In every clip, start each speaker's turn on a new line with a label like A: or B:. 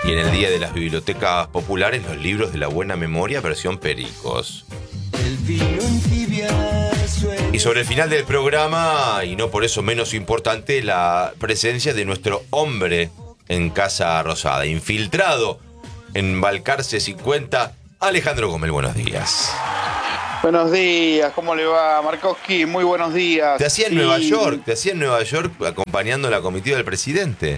A: Y en el Día de las Bibliotecas Populares, los libros de la buena memoria, versión Pericos. Y sobre el final del programa, y no por eso menos importante, la presencia de nuestro hombre en Casa Rosada, infiltrado en Balcarce 50, Alejandro Gómez. Buenos días.
B: Buenos días, ¿cómo le va, Markowski? Muy buenos días.
A: Te hacía en Nueva York acompañando la comitiva del presidente.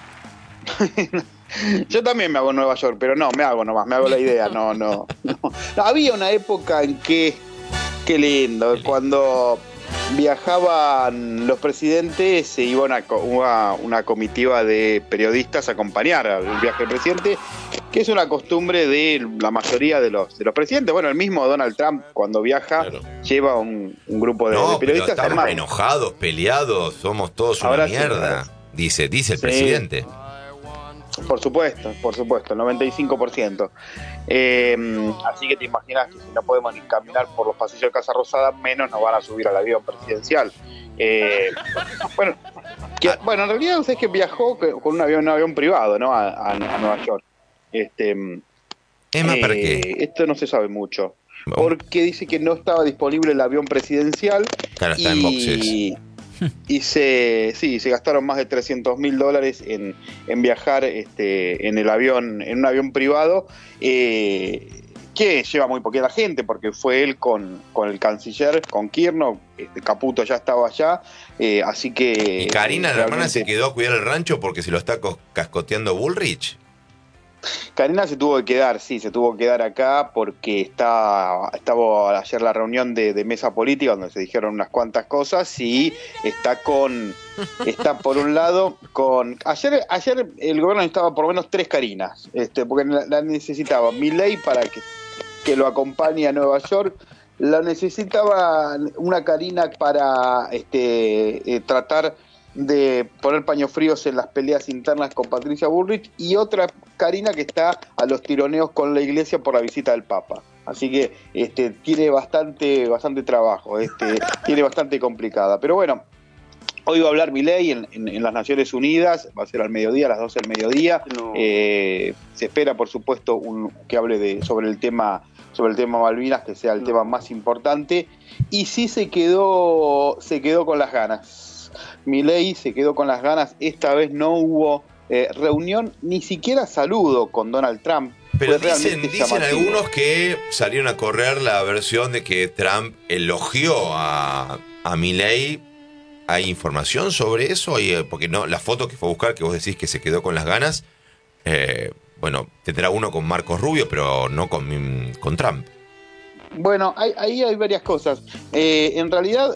B: Yo también me hago en Nueva York, pero no, me hago la idea, no. Había una época en que, qué lindo, cuando viajaban los presidentes, se iba una comitiva de periodistas a acompañar al viaje del presidente, que es una costumbre de la mayoría de los presidentes. Bueno, el mismo Donald Trump, cuando viaja, lleva un grupo de periodistas.
A: Pero estamos enojados, peleados, somos todos una mierda, dice el presidente.
B: Por supuesto, el 95%. Así que te imaginas que si no podemos ni caminar por los pasillos de Casa Rosada, menos nos van a subir al avión presidencial. Bueno, en realidad usted es que viajó con un avión privado, ¿no? A Nueva York.
A: Emma, ¿para qué?
B: Esto no se sabe mucho. Porque dice que no estaba disponible el avión presidencial.
A: Claro, está en boxes.
B: Y se gastaron más de $300,000 en viajar en un avión privado, que lleva muy poquita gente, porque fue él con el canciller, con Kirchner. Caputo ya estaba allá, así que...
A: ¿Y Karina, la hermana, se quedó a cuidar el rancho porque se lo está cascoteando Bullrich?
B: Karina se tuvo que quedar acá porque estaba ayer la reunión de mesa política donde se dijeron unas cuantas cosas, y está por un lado con... Ayer el gobierno necesitaba por lo menos 3 Karinas, porque la necesitaba Milei para que lo acompañe a Nueva York, la necesitaba una Karina para tratar de poner paños fríos en las peleas internas con Patricia Bullrich, y otra Karina que está a los tironeos con la iglesia por la visita del Papa. Así que tiene bastante trabajo, tiene bastante complicada. Pero bueno, hoy va a hablar Milei en las Naciones Unidas, va a ser al mediodía, a las 12 del mediodía. Se espera, por supuesto, que hable sobre el tema Malvinas, que sea el tema más importante. Y sí se quedó con las ganas. Milei se quedó con las ganas. Esta vez no hubo reunión, ni siquiera saludo con Donald Trump.
A: Pero dicen algunos que salieron a correr la versión de que Trump elogió a Milei. ¿Hay información sobre eso? Porque no, la foto que fue a buscar, que vos decís que se quedó con las ganas, tendrá uno con Marcos Rubio, pero no con Trump.
B: Bueno, ahí hay varias cosas. En realidad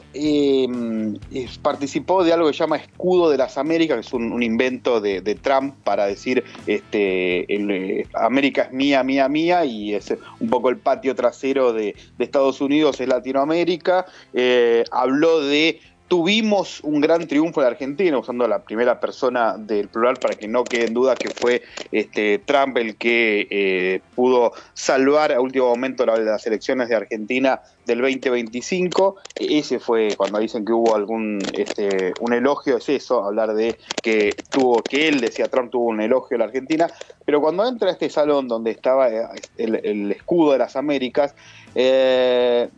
B: participó de algo que se llama Escudo de las Américas, que es un invento de Trump para decir América es mía, mía, mía, y es un poco el patio trasero de Estados Unidos, es Latinoamérica. Habló de... Tuvimos un gran triunfo en Argentina, usando la primera persona del plural para que no quede en duda que fue Trump el que pudo salvar a último momento las elecciones de Argentina del 2025. Ese fue cuando dicen que hubo un elogio, es eso, hablar de que él decía Trump tuvo un elogio a la Argentina. Pero cuando entra a este salón donde estaba el escudo de las Américas, él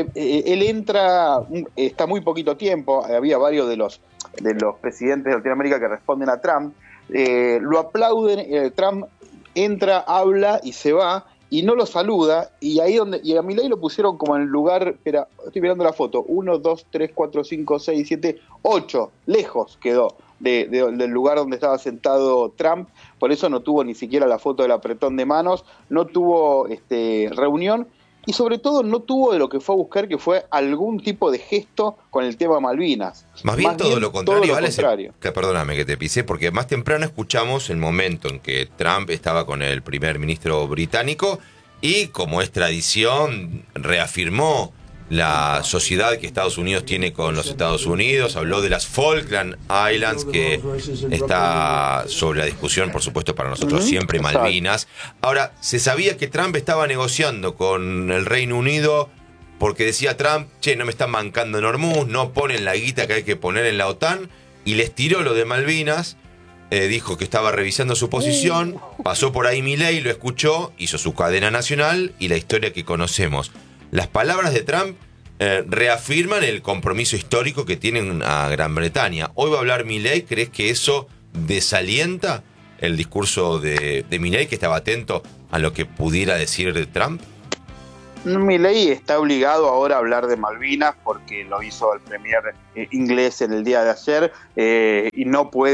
B: entra, está muy poquito tiempo, había varios de los presidentes de Latinoamérica que responden a Trump, lo aplauden, Trump entra, habla y se va, y no lo saluda, y a Milei lo pusieron como en el lugar, espera, estoy mirando la foto, 1, 2, 3, 4, 5, 6, 7, 8, lejos quedó del lugar donde estaba sentado Trump. Por eso no tuvo ni siquiera la foto del apretón de manos, no tuvo reunión, y sobre todo no tuvo de lo que fue a buscar, que fue algún tipo de gesto con el tema Malvinas.
A: Más bien todo lo contrario, perdóname que te pisé, porque más temprano escuchamos el momento en que Trump estaba con el primer ministro británico y, como es tradición, reafirmó la sociedad que Estados Unidos tiene con los Estados Unidos, habló de las Falkland Islands, que está sobre la discusión, por supuesto, para nosotros siempre Malvinas. Ahora, se sabía que Trump estaba negociando con el Reino Unido porque decía Trump, no me están bancando en Hormuz, no ponen la guita que hay que poner en la OTAN, y les tiró lo de Malvinas dijo que estaba revisando su posición, pasó por ahí Milei, lo escuchó, hizo su cadena nacional y la historia que conocemos. Las palabras de Trump reafirman el compromiso histórico que tienen a Gran Bretaña. Hoy va a hablar Milei. ¿Crees que eso desalienta el discurso de Milei, que estaba atento a lo que pudiera decir Trump?
B: Milei está obligado ahora a hablar de Malvinas porque lo hizo el premier inglés en el día de ayer, y no puede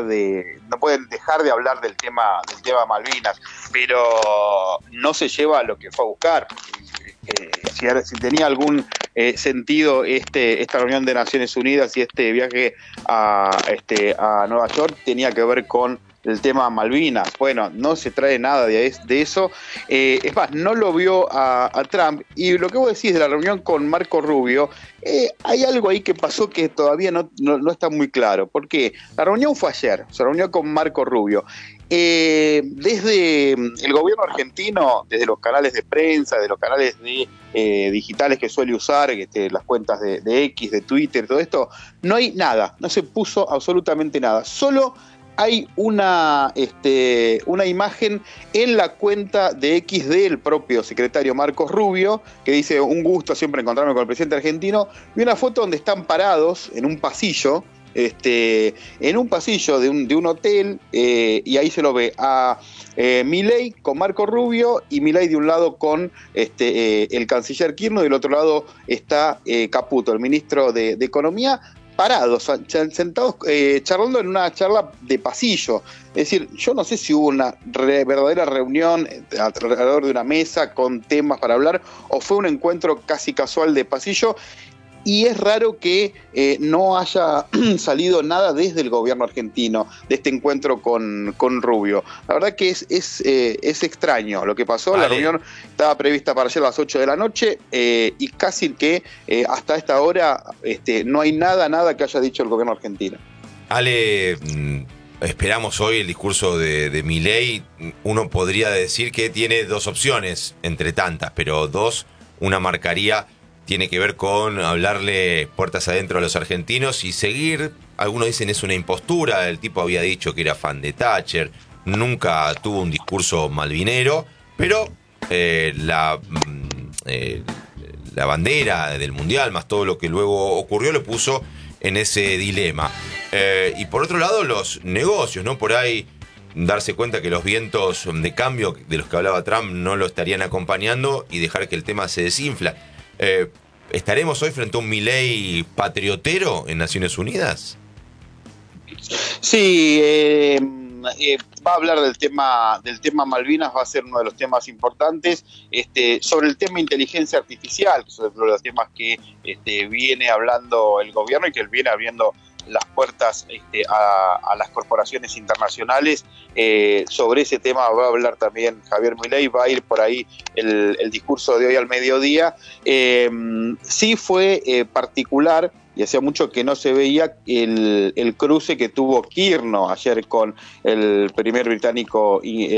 B: dejar de hablar del tema Malvinas, pero no se lleva a lo que fue a buscar. Si tenía algún sentido esta reunión de Naciones Unidas y este viaje a Nueva York, tenía que ver con el tema Malvinas. Bueno, no se trae nada de eso. Es más, no lo vio a Trump. Y lo que vos decís de la reunión con Marco Rubio, hay algo ahí que pasó que todavía no está muy claro. ¿Por qué? La reunión fue ayer, se reunió con Marco Rubio. Desde el gobierno argentino, desde los canales de prensa, de los canales digitales que suele usar, las cuentas de X, de Twitter, todo esto, no hay nada, no se puso absolutamente nada. Solo hay una imagen en la cuenta de X del propio secretario Marcos Rubio, que dice: un gusto siempre encontrarme con el presidente argentino, y una foto donde están parados en un pasillo, de un hotel, y ahí se lo ve a Milei con Marco Rubio, y Milei de un lado con el canciller Kirchner, y del otro lado está Caputo, el ministro de Economía, parados, sentados, charlando en una charla de pasillo. Es decir, yo no sé si hubo una verdadera reunión alrededor de una mesa con temas para hablar, o fue un encuentro casi casual de pasillo. Y es raro que no haya salido nada desde el gobierno argentino de este encuentro con Rubio. La verdad que es extraño lo que pasó. Vale. La reunión estaba prevista para ayer a las 8 de la noche, y casi que hasta esta hora no hay nada que haya dicho el gobierno argentino.
A: Ale, esperamos hoy el discurso de Milei. Uno podría decir que tiene dos opciones entre tantas, pero una marcaría. Tiene que ver con hablarle puertas adentro a los argentinos y seguir. Algunos dicen es una impostura. El tipo había dicho que era fan de Thatcher, nunca tuvo un discurso malvinero, pero la bandera del Mundial, más todo lo que luego ocurrió, lo puso en ese dilema. Y por otro lado, los negocios, ¿no? Por ahí darse cuenta que los vientos de cambio de los que hablaba Trump no lo estarían acompañando y dejar que el tema se desinfla. ¿Estaremos hoy frente a un Milei patriotero en Naciones Unidas?
B: Sí, va a hablar del tema Malvinas, va a ser uno de los temas importantes. Sobre el tema inteligencia artificial, que es uno de los temas que viene hablando el gobierno y que él viene abriendo las puertas a las corporaciones internacionales. Sobre ese tema va a hablar también Javier Milei, va a ir por ahí el discurso de hoy al mediodía. Sí fue particular, y hacía mucho que no se veía el cruce que tuvo Kirchner ayer con el primer británico y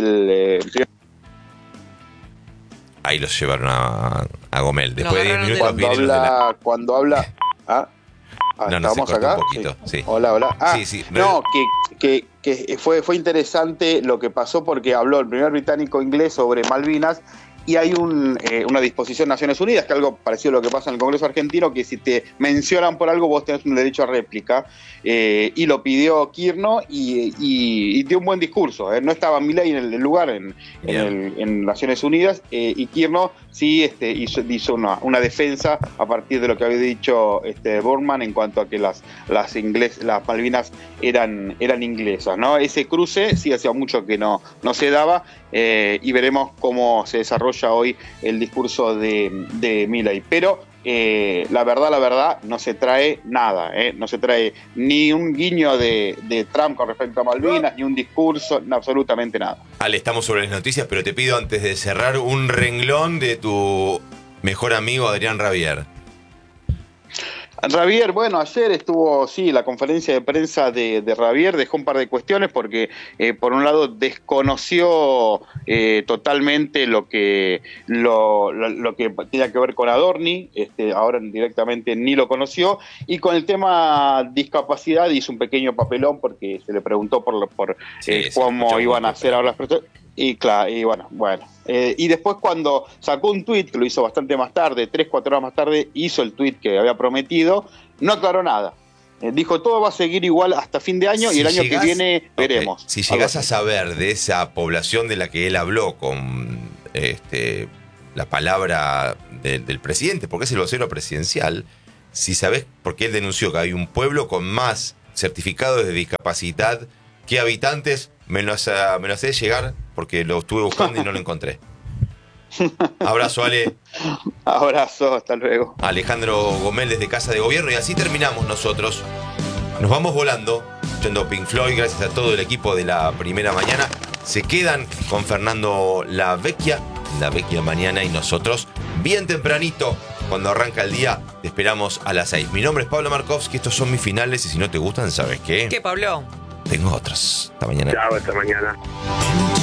A: ahí los llevaron a Gomel. Después de 10
B: minutos cuando habla ¿estamos acá?
A: Un poquito, sí.
B: Hola.
A: Sí.
B: No, que fue interesante lo que pasó, porque habló el primer británico inglés sobre Malvinas, y hay una disposición de Naciones Unidas, que algo parecido a lo que pasa en el Congreso argentino, que si te mencionan por algo vos tenés un derecho a réplica, y lo pidió Kirchner y dio un buen discurso. No estaba Milei en el lugar en Naciones Unidas, y Kirchner sí hizo una defensa a partir de lo que había dicho Bormann en cuanto a que las Malvinas eran inglesas, ¿no? Ese cruce sí hacía mucho que no se daba, y veremos cómo se desarrolla hoy el discurso de Milei. Pero la verdad, no se trae nada, no se trae ni un guiño de Trump con respecto a Malvinas, ni un discurso, absolutamente nada.
A: Ale, estamos sobre las noticias, pero te pido antes de cerrar un renglón de tu mejor amigo Adrián Rabier.
B: Javier, bueno, ayer estuvo, sí, la conferencia de prensa de Javier, dejó un par de cuestiones porque, por un lado, desconoció totalmente lo que tenía que ver con Adorni, ahora directamente ni lo conoció, y con el tema discapacidad hizo un pequeño papelón porque se le preguntó por cómo iban a hacer ahora las personas. Y claro, y bueno. Y después cuando sacó un tuit, que lo hizo bastante más tarde, 3-4 horas más tarde, hizo el tuit que había prometido, no aclaró nada. Dijo, todo va a seguir igual hasta fin de año, y el año que viene veremos.
A: Si llegás a saber de esa población de la que él habló con la palabra del presidente, porque es el vocero presidencial, si sabés, porque él denunció que hay un pueblo con más certificados de discapacidad que habitantes, me lo hace llegar porque lo estuve buscando y no lo encontré. Abrazo, Ale.
B: Abrazo, hasta luego.
A: Alejandro Gomel desde Casa de Gobierno, y así terminamos nosotros. Nos vamos volando, yendo Pink Floyd, gracias a todo el equipo de la primera mañana. Se quedan con Fernando La Vecchia mañana, y nosotros bien tempranito, cuando arranca el día, te esperamos a las 6. Mi nombre es Pablo Markovsky, estos son mis finales, y si no te gustan, ¿sabes qué?
C: ¿Qué, Pablo?
A: Tengo otros. Hasta mañana.
D: Chao, hasta mañana.